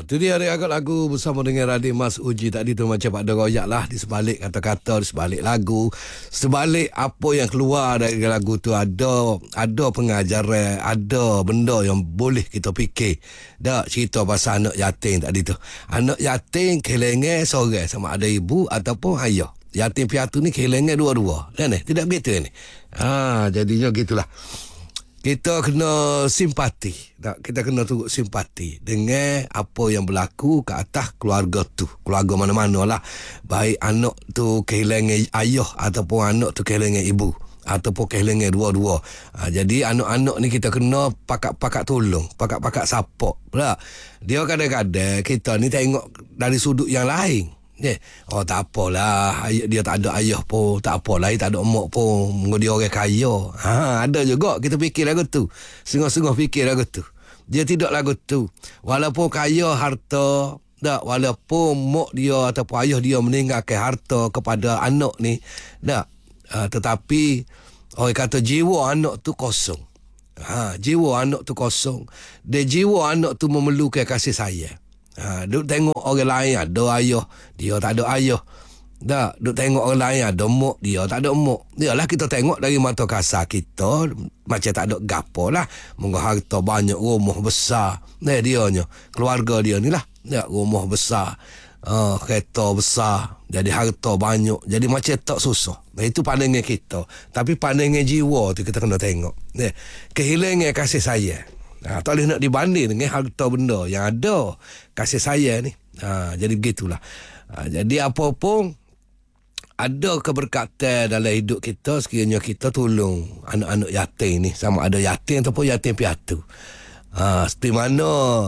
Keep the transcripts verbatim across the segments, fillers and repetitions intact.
tu dia agak lagu bersama dengan Radin Mas Uji tadi tu, macam ada royak lah di sebalik kata-kata, di sebalik lagu, sebalik apa yang keluar dari lagu tu ada ada pengajaran, ada benda yang boleh kita fikir. Dak cerita pasal anak yatim tadi tu. Anak yatim kehilangan seorang, sama ada ibu ataupun ayah. Yatim piatu ni kehilangan dua-dua. Kan eh? Tidak begitu ni. Ha, jadinya gitulah. Kita kena simpati. Tak? Kita kena turut simpati dengan apa yang berlaku ke atas keluarga tu. Keluarga mana-mana lah. Baik anak tu kehilangan ayah ataupun anak tu kehilangan ibu. Ataupun kehilangan dua-dua. Ha, jadi anak-anak ni kita kena pakat-pakat tolong. Pakat-pakat support pula. Dia kadang-kadang kita ni tengok dari sudut yang lain. Yeah. Oh tak apalah, dia tak ada ayah pun, tak apalah, dia tak ada emak pun, dia orang kaya. Ha, ada juga kita fikir lagu tu. Sengah-sengah fikir lagu tu. Dia tidak lagu tu. Walaupun kaya harta, tak, walaupun mak dia ataupun ayah dia meninggalkan harta kepada anak ni, tak. Ha, tetapi orang kata jiwa anak tu kosong. Ha, jiwa anak tu kosong. Dia jiwa anak tu memerlukan kasih sayang. Ha, duk tengok orang lain ada ayah, dia tak ada ayah. Tak, duk tengok orang lain ada mak, dia tak ada mak. Yalah kita tengok dari mata kasar kita macam tak ada gapo lah. Mungkin harta banyak, rumah besar. Nah dia nya, keluarga dia ni lah. Ya, rumah besar, uh, kereta besar, jadi harta banyak, jadi macam tak susah. Nah, itu pandangan kita. Tapi pandangan jiwa tu kita kena tengok. Nah, kehilangan kasih sayang. Ha, tak boleh nak dibanding dengan harta benda yang ada kasih sayang ni. Ha, jadi begitulah. Ha, jadi apa pun ada keberkatan dalam hidup kita sekiranya kita tolong anak-anak yatim ni, sama ada yatim ataupun yatim piatu. Ha, seperti mana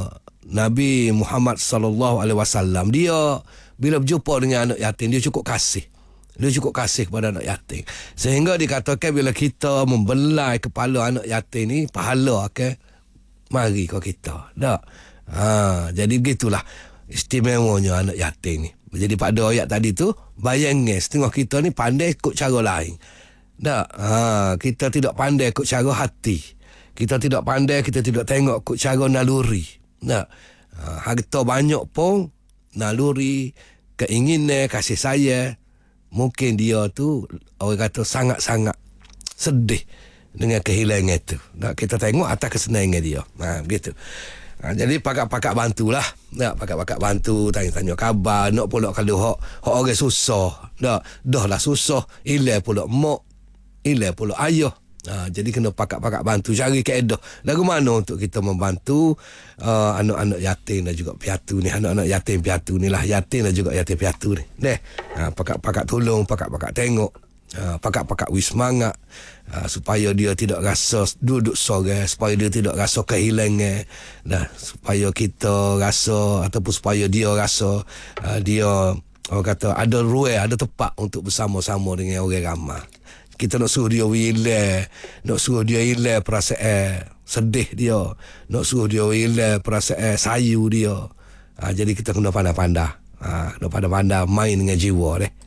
Nabi Muhammad sallallahu alaihi wasallam, dia bila berjumpa dengan anak yatim, dia cukup kasih. Dia cukup kasih kepada anak yatim. Sehingga dikatakan bila kita membelai kepala anak yatim ni, pahala akan mari kau kita. Tak? Ha, jadi begitulah istimewanya anak yatim ni. Jadi pada ayat tadi tu, bayangkan setengah kita ni pandai ikut cara lain. Tak? Ha, kita tidak pandai ikut cara hati. Kita tidak pandai, kita tidak tengok ikut cara naluri. Tak? Ha, harta banyak pun, naluri, keinginan, kasih sayang, mungkin dia tu orang kata sangat-sangat sedih dengan kehilangan itu. Nah, kita tengok atas kesenangan dia. Ha, begitu. Ha, jadi pakak-pakak bantulah. Nak pakak-pakak bantu, tanya-tanya khabar, nak pula kalau hak hak orang susah. Dah, dah lah susah, hilang pula mak, hilang pula ayah. Ha, jadi kena pakak-pakak bantu, cari kaedah. Lagu mana untuk kita membantu uh, anak-anak yatim dan juga piatu ni, anak-anak yatim piatu ni lah, yatim dan juga yatim piatu ni. Deh, ha, pakak-pakak tolong, pakak-pakak tengok. Uh, pakak-pakak wis semangat uh, supaya dia tidak rasa duduk sorang, supaya dia tidak rasa kehilangan, nah, supaya kita rasa ataupun supaya dia rasa uh, dia orang kata ada ruang, ada tempat untuk bersama-sama dengan orang ramai. Kita nak suruh dia hilang, nak suruh dia hilang perasaan sedih dia, nak suruh dia hilang perasaan sayu dia. Uh, jadi kita kena pandai-pandai, uh, kena pandai-pandai main dengan jiwa deh.